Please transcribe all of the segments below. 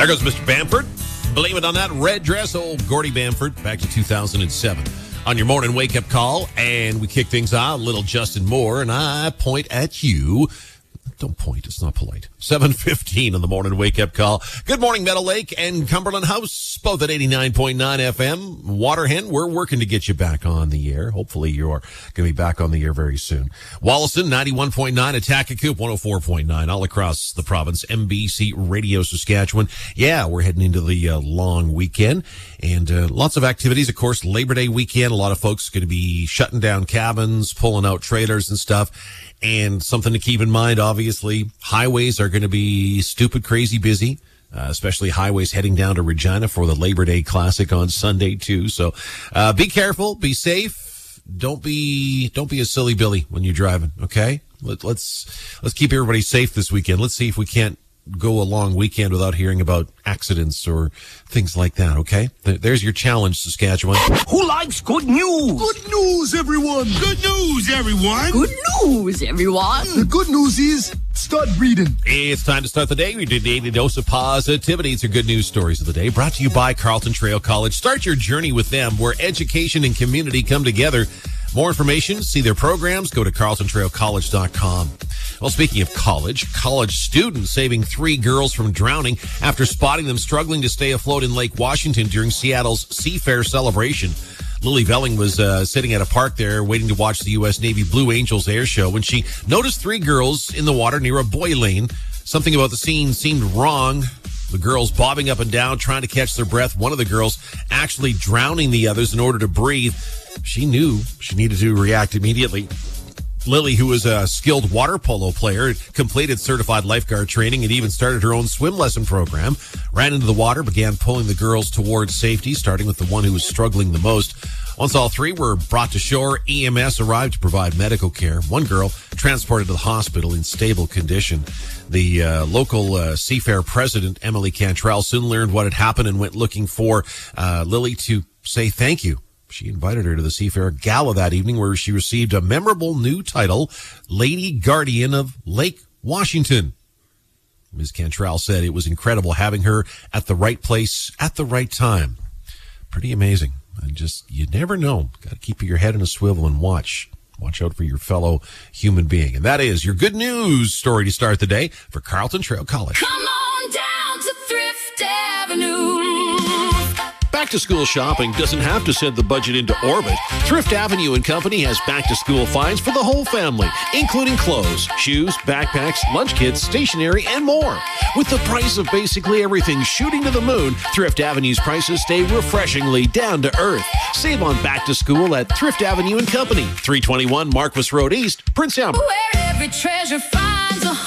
There goes Mr. Bamford. Blame it on that red dress, old Gordy Bamford, back to 2007. On your morning wake-up call, and we kick things out. Little Justin Moore, and I point at you. Don't point. It's not polite. 7:15 on the morning wake-up call. Good morning, Meadow Lake and Cumberland House, both at 89.9 FM. Waterhen, we're working to get you back on the air. Hopefully you're going to be back on the air very soon. Wollaston, 91.9. Attackikoop, 104.9. All across the province. MBC Radio Saskatchewan. Yeah, we're heading into the long weekend. And lots of activities. Of course, Labor Day weekend. A lot of folks going to be shutting down cabins, pulling out trailers and stuff. And something to keep in mind, obviously, highways are going to be stupid, crazy busy, especially highways heading down to Regina for the Labor Day Classic on Sunday, too. So be careful, be safe. Don't be a silly Billy when you're driving, okay? Let's keep everybody safe this weekend. Let's see if we can't go a long weekend without hearing about accidents or things like that, okay? There's your challenge, Saskatchewan. Who likes good news? Good news, everyone! Good news, everyone! Good news, everyone! The good news is, start reading. It's time to start the day. We do daily dose of positivity. It's your good news stories of the day, brought to you by Carleton Trail College. Start your journey with them, where education and community come together. More information, see their programs, go to carletontrailcollege.com. Well, speaking of college students saving 3 girls from drowning after spotting them struggling to stay afloat in Lake Washington during Seattle's Seafair celebration. Lily Velling was sitting at a park there waiting to watch the U.S. Navy Blue Angels air show when she noticed 3 girls in the water near a buoy lane. Something about the scene seemed wrong. The girls bobbing up and down, trying to catch their breath. One of the girls actually drowning the others in order to breathe. She knew she needed to react immediately. Lily, who was a skilled water polo player, completed certified lifeguard training and even started her own swim lesson program, ran into the water, began pulling the girls towards safety, starting with the one who was struggling the most. Once all 3 were brought to shore, EMS arrived to provide medical care. One girl transported to the hospital in stable condition. The local Seafair president, Emily Cantrell, soon learned what had happened and went looking for Lily to say thank you. She invited her to the Seafair Gala that evening, where she received a memorable new title, Lady Guardian of Lake Washington. Ms. Cantrell said it was incredible having her at the right place at the right time. Pretty amazing. And just, you never know. Got to keep your head in a swivel and watch. Watch out for your fellow human being. And that is your good news story to start the day for Carleton Trail College. Come on down to Thrift Avenue. Back-to-school shopping doesn't have to send the budget into orbit. Thrift Avenue & Company has back-to-school finds for the whole family, including clothes, shoes, backpacks, lunch kits, stationery, and more. With the price of basically everything shooting to the moon, Thrift Avenue's prices stay refreshingly down to earth. Save on back-to-school at Thrift Avenue & Company, 321 Marquis Road East, Prince Albert. Where every treasure finds a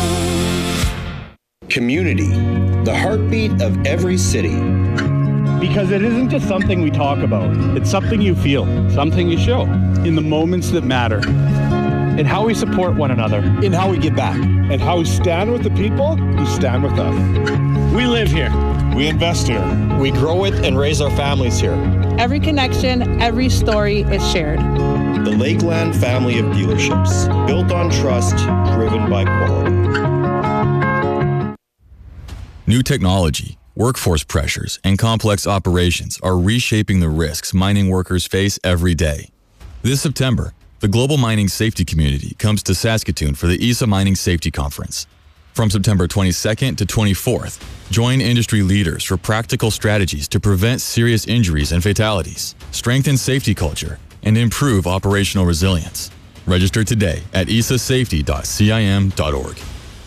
home. Community, the heartbeat of every city. Because it isn't just something we talk about. It's something you feel, something you show in the moments that matter, in how we support one another, in how we give back, and how we stand with the people who stand with us. We live here. We invest here. We grow it and raise our families here. Every connection, every story is shared. The Lakeland family of dealerships, built on trust, driven by quality. New technology, workforce pressures, and complex operations are reshaping the risks mining workers face every day. This September, the global mining safety community comes to Saskatoon for the ESA Mining Safety Conference. From September 22nd to 24th, join industry leaders for practical strategies to prevent serious injuries and fatalities, strengthen safety culture, and improve operational resilience. Register today at esasafety.cim.org.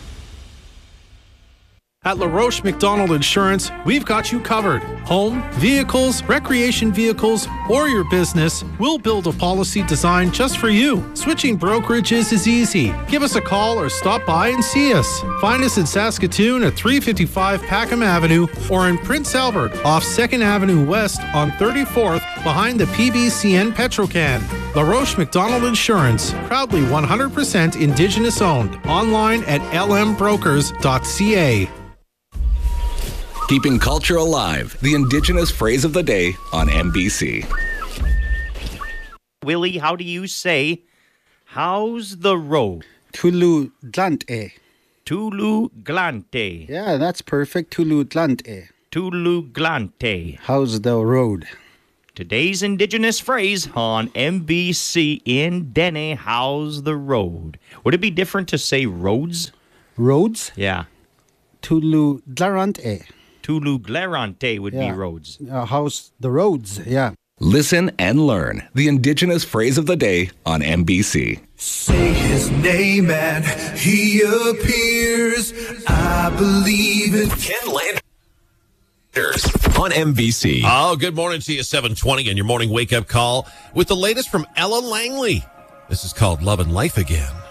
At LaRoche McDonald Insurance, we've got you covered. Home, vehicles, recreation vehicles, or your business, we'll build a policy designed just for you. Switching brokerages is easy. Give us a call or stop by and see us. Find us in Saskatoon at 355 Packham Avenue or in Prince Albert off 2nd Avenue West on 34th behind the PBCN Petrocan. LaRoche McDonald Insurance, proudly 100% Indigenous owned. Online at lmbrokers.ca. Keeping culture alive, the Indigenous phrase of the day on NBC. Willie, how do you say, how's the road? Tulu dlant e. Tulu Glante. Yeah, that's perfect. Tulu Tlante. Tulu Glante. How's the road? Today's Indigenous phrase on MBC in Dene. How's the road? Would it be different to say roads? Roads? Yeah. Tulu Glarante. Tulu Glarante would be roads. How's the roads? Yeah. Listen and learn the Indigenous phrase of the day on MBC. Say his name and he appears. I believe it. Ken Landers on MBC. Oh, good morning to you, 7:20, and your morning wake-up call with the latest from Ella Langley. This is called Love and Life Again.